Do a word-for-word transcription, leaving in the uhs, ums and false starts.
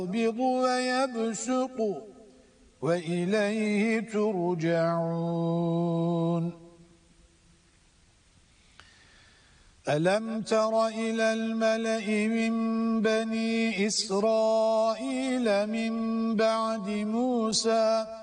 يقبض ويبسط وإليه ترجعون ألم تر إلى الملأ من بني إسرائيل من بعد موسى